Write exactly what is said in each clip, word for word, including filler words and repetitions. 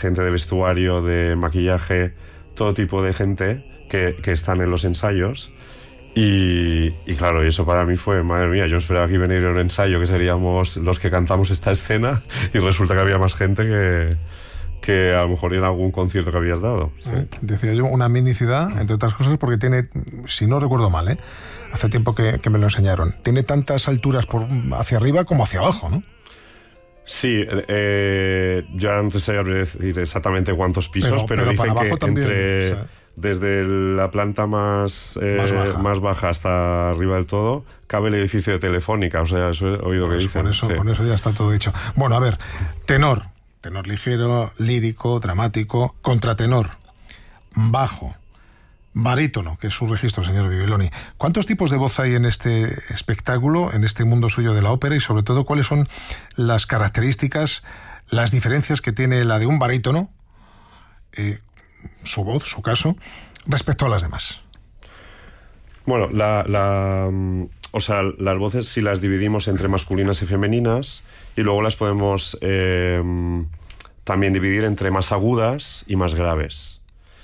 gente de vestuario, de maquillaje, todo tipo de gente que, que están en los ensayos. Y, y claro, y eso para mí fue, madre mía, yo esperaba que venir a un ensayo que seríamos los que cantamos esta escena y resulta que había más gente que, que a lo mejor en algún concierto que habías dado. Sí. Decía yo, una mini ciudad, entre otras cosas, porque tiene, si no recuerdo mal, ¿eh? hace tiempo que, que me lo enseñaron, tiene tantas alturas por hacia arriba como hacia abajo, ¿no? Sí, eh, yo ahora no te sé decir exactamente cuántos pisos, pero, pero, pero dicen que también, entre... O sea, desde la planta más, eh, más, baja. más baja hasta arriba del todo cabe el edificio de Telefónica, o sea, eso he oído pues que dicen. Con eso, sí. con eso ya está todo dicho. Bueno, a ver, tenor, tenor ligero, lírico, dramático, contratenor, bajo, barítono, que es su registro, señor Bibiloni. ¿Cuántos tipos de voz hay en este espectáculo, en este mundo suyo de la ópera, y sobre todo cuáles son las características, las diferencias que tiene la de un barítono, eh, su voz, su caso, respecto a las demás? Bueno, la, la, o sea, las voces si las dividimos entre masculinas y femeninas, y luego las podemos eh, también dividir entre más agudas y más graves.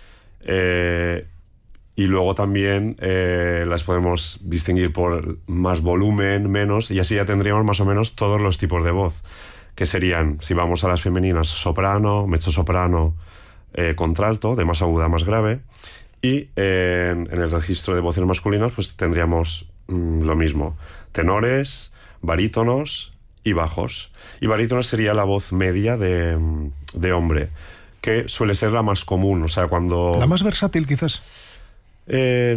Eh, y luego también eh, las podemos distinguir por más volumen, menos, y así ya tendríamos más o menos todos los tipos de voz, que serían, si vamos a las femeninas, soprano, mezzosoprano, Eh, contralto, de más aguda a más grave, y eh, en, en el registro de voces masculinas pues tendríamos mm, lo mismo, tenores, barítonos y bajos. Y barítonos sería la voz media de, de hombre, que suele ser la más común, o sea, cuando... ¿La más versátil quizás? Eh,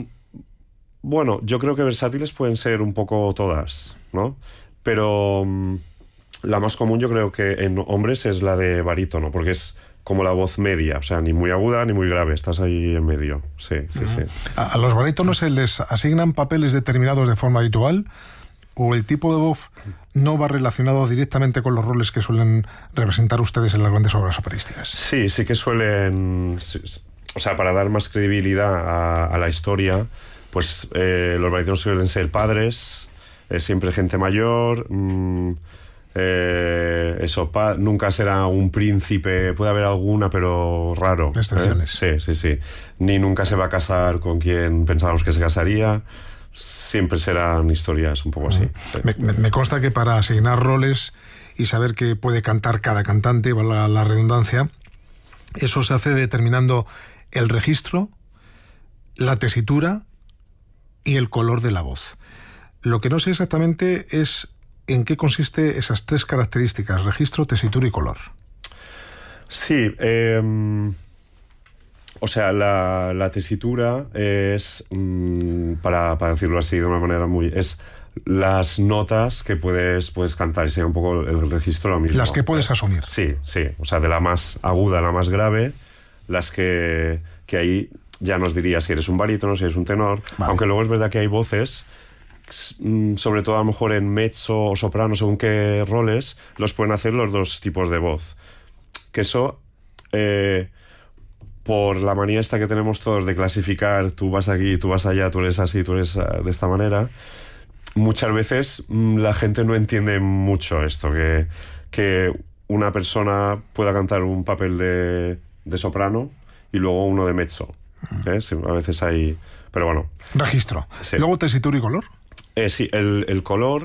bueno, yo creo que versátiles pueden ser un poco todas, ¿no? Pero mm, la más común yo creo que en hombres es la de barítono, porque es como la voz media, o sea, ni muy aguda ni muy grave, estás ahí en medio. Sí, sí, sí. ¿A, a los barítonos se les asignan papeles determinados de forma habitual, o el tipo de voz no va relacionado directamente con los roles que suelen representar ustedes en las grandes obras operísticas? Sí, sí que suelen... O sea, para dar más credibilidad a, a la historia, pues eh, los barítonos suelen ser padres, eh, siempre gente mayor... Mmm, Eh, eso, pa, nunca será un príncipe, puede haber alguna, pero raro. Excepciones. ¿eh? Sí, sí, sí. Ni nunca se va a casar con quien pensábamos que se casaría. Siempre serán historias un poco así. Uh-huh. Sí. Me, me, me consta que para asignar roles y saber que puede cantar cada cantante, la, la redundancia, eso se hace determinando el registro, la tesitura y el color de la voz. Lo que no sé exactamente es ¿en qué consiste esas tres características? Registro, tesitura y color. Sí, eh, o sea, la, la tesitura es, mmm, para, para decirlo así de una manera muy... es las notas que puedes, puedes cantar, y sería un poco el registro lo mismo. Las que puedes asumir. Sí, sí, o sea, de la más aguda a la más grave, las que, que ahí ya nos diría si eres un barítono, si eres un tenor, vale. Aunque luego es verdad que hay voces... sobre todo a lo mejor en mezzo o soprano, según qué roles, los pueden hacer los dos tipos de voz. Que eso, eh, por la manía esta que tenemos todos de clasificar, tú vas aquí, tú vas allá, tú eres así, tú eres de esta manera, muchas veces la gente no entiende mucho esto, que, que una persona pueda cantar un papel de, de soprano y luego uno de mezzo. ¿eh? Sí, a veces hay... Pero bueno. Registro. Sí. Luego tesitura y color. Eh, sí, el, el color,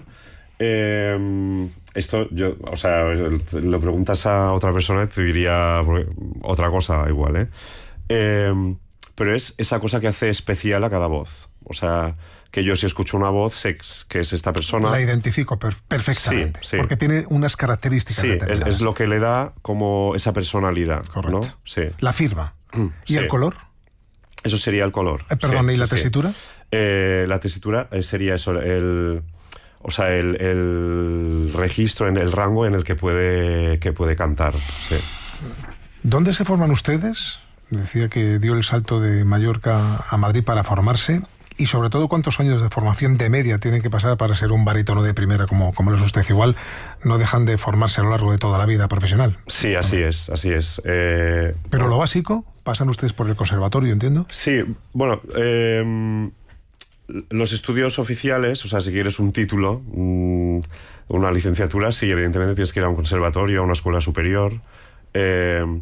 eh, esto, yo, o sea, lo preguntas a otra persona y te diría otra cosa igual, ¿eh? eh pero es esa cosa que hace especial a cada voz. O sea, que yo si escucho una voz sé que es esta persona. La identifico per- perfectamente, sí, sí. Porque tiene unas características sí, determinadas. Es, es lo que le da como esa personalidad. Correcto. ¿no? Sí. La firma. ¿Y sí. el color? Eso sería el color. Eh, perdón, sí, ¿y la sí, tesitura? Sí. Eh, la tesitura sería eso, el... O sea, el, el registro, en el rango en el que puede, que puede cantar. Sí. ¿Dónde se forman ustedes? Decía que dio el salto de Mallorca a Madrid para formarse. Y sobre todo, ¿cuántos años de formación de media tienen que pasar para ser un barítono de primera como, como lo es usted? Igual no dejan de formarse a lo largo de toda la vida profesional. Sí, así es, así es. Eh, ¿Pero bueno. lo básico? ¿Pasan ustedes por el conservatorio, entiendo? Sí, bueno... Eh, los estudios oficiales, o sea, si quieres un título, una licenciatura, sí, evidentemente tienes que ir a un conservatorio, a una escuela superior. Eh,